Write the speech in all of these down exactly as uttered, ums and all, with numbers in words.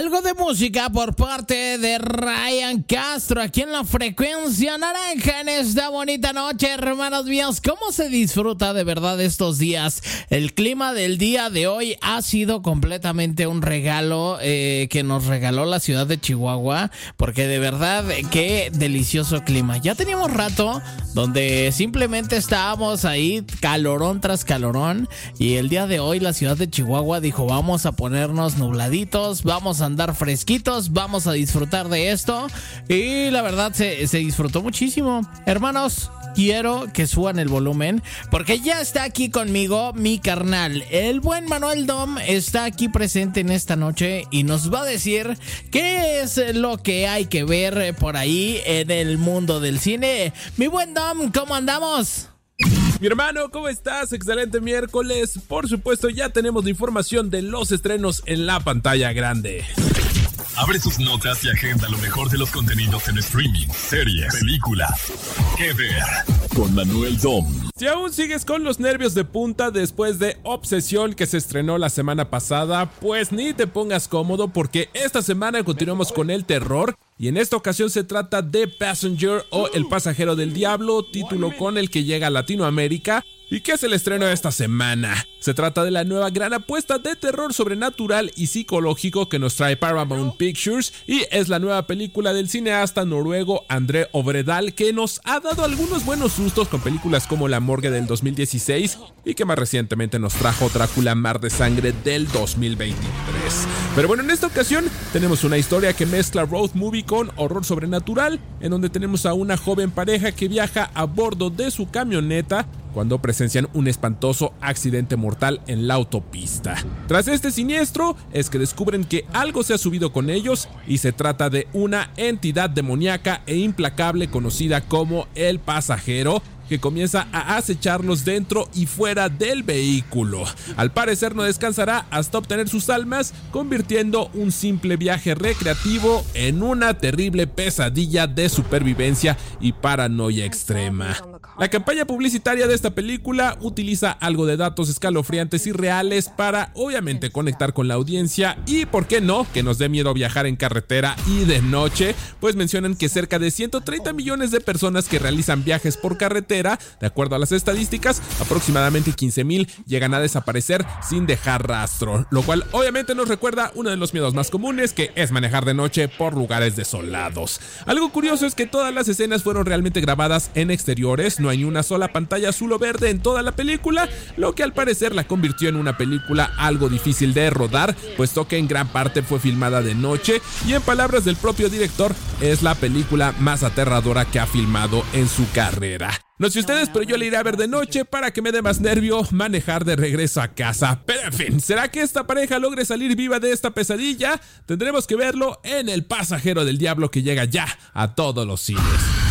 Algo de música por parte de Ryan Castro aquí en la frecuencia naranja en esta bonita noche, hermanos míos. ¿Cómo se disfruta de verdad estos días? El clima del día de hoy ha sido completamente un regalo eh, que nos regaló la ciudad de Chihuahua, porque de verdad qué delicioso clima. Ya teníamos rato donde simplemente estábamos ahí calorón tras calorón, y el día de hoy la ciudad de Chihuahua dijo: vamos a ponernos nubladitos, vamos a andar fresquitos, vamos a disfrutar de esto. Y la verdad se, se disfrutó muchísimo. Hermanos, quiero que suban el volumen porque ya está aquí conmigo mi carnal, el buen Manuel Dom. Está aquí presente en esta noche y nos va a decir qué es lo que hay que ver por ahí en el mundo del cine. Mi buen Dom, ¿cómo andamos? Mi hermano, ¿cómo estás? Excelente miércoles. Por supuesto, ya tenemos la información de los estrenos en la pantalla grande. Abre sus notas y agenda lo mejor de los contenidos en streaming, series, películas. ¿Qué ver? Con Manuel Dom. Si aún sigues con los nervios de punta después de Obsesión, que se estrenó la semana pasada, pues ni te pongas cómodo, porque esta semana continuamos con el terror. Y en esta ocasión se trata de Passenger, o El Pasajero del Diablo, título con el que llega a Latinoamérica y que es el estreno de esta semana. Se trata de la nueva gran apuesta de terror sobrenatural y psicológico que nos trae Paramount Pictures, y es la nueva película del cineasta noruego André Øvredal, que nos ha dado algunos buenos sustos con películas como La Morgue del dos mil dieciséis y que más recientemente nos trajo Drácula Mar de Sangre del dos mil veintitrés. Pero bueno, en esta ocasión tenemos una historia que mezcla road movie con horror sobrenatural, en donde tenemos a una joven pareja que viaja a bordo de su camioneta cuando presencian un espantoso accidente mortal en la autopista. Tras este siniestro es que descubren que algo se ha subido con ellos, y se trata de una entidad demoníaca e implacable conocida como El Pasajero, que comienza a acecharlos dentro y fuera del vehículo. Al parecer no descansará hasta obtener sus almas, convirtiendo un simple viaje recreativo en una terrible pesadilla de supervivencia y paranoia extrema. La campaña publicitaria de esta película utiliza algo de datos escalofriantes y reales para obviamente conectar con la audiencia, y por qué no, que nos dé miedo viajar en carretera y de noche, pues mencionan que cerca de ciento treinta millones de personas que realizan viajes por carretera. De acuerdo a las estadísticas, aproximadamente quince mil llegan a desaparecer sin dejar rastro, lo cual obviamente nos recuerda uno de los miedos más comunes, que es manejar de noche por lugares desolados. Algo curioso es que todas las escenas fueron realmente grabadas en exteriores. No hay ni una sola pantalla azul o verde en toda la película, lo que al parecer la convirtió en una película algo difícil de rodar, puesto que en gran parte fue filmada de noche, y en palabras del propio director, es la película más aterradora que ha filmado en su carrera. No sé ustedes, pero yo le iré a ver de noche para que me dé más nervio manejar de regreso a casa. Pero en fin, ¿será que esta pareja logre salir viva de esta pesadilla? Tendremos que verlo en El Pasajero del Diablo, que llega ya a todos los cines.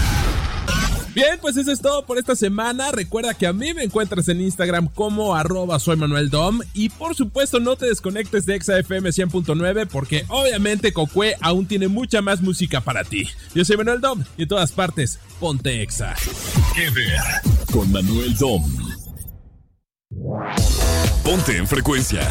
Bien, pues eso es todo por esta semana. Recuerda que a mí me encuentras en Instagram como arroba soy Manuel Dom, y por supuesto no te desconectes de Exa F M cien punto nueve, porque obviamente Cocue aún tiene mucha más música para ti. Yo soy Manuel Dom y en todas partes ponte Exa. ¿Qué ver? Con Manuel Dom. Ponte en frecuencia.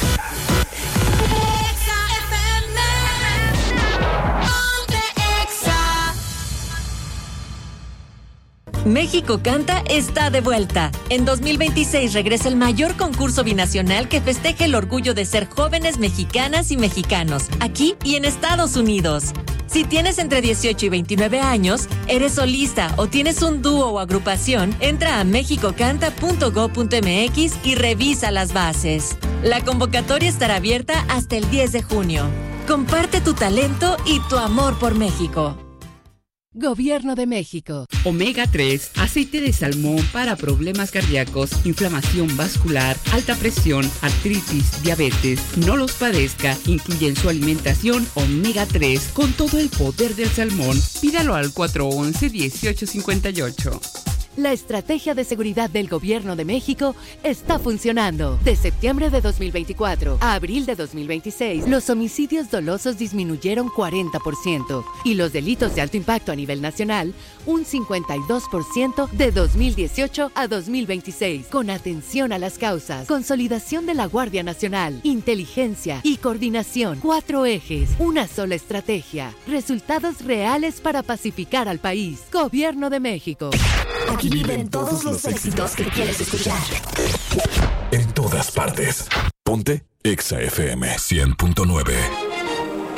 México Canta está de vuelta. En dos mil veintiséis regresa el mayor concurso binacional que festeja el orgullo de ser jóvenes mexicanas y mexicanos, aquí y en Estados Unidos. Si tienes entre dieciocho y veintinueve años, eres solista o tienes un dúo o agrupación, entra a mexico canta punto gob punto m x y revisa las bases. La convocatoria estará abierta hasta el diez de junio. Comparte tu talento y tu amor por México. Gobierno de México. Omega tres, aceite de salmón para problemas cardíacos, inflamación vascular, alta presión, artritis, diabetes. No los padezca. Incluye en su alimentación omega tres con todo el poder del salmón. Pídalo al cuatro once, dieciocho cincuenta y ocho. La estrategia de seguridad del Gobierno de México está funcionando. De septiembre de dos mil veinticuatro a abril de dos mil veintiséis, los homicidios dolosos disminuyeron cuarenta por ciento y los delitos de alto impacto a nivel nacional un cincuenta y dos por ciento de dos mil dieciocho a dos mil veintiséis. Con atención a las causas, consolidación de la Guardia Nacional, inteligencia y coordinación. Cuatro ejes, una sola estrategia. Resultados reales para pacificar al país. Gobierno de México. Aquí viven todos los éxitos que quieres escuchar. En todas partes. Ponte Exa F M cien punto nueve.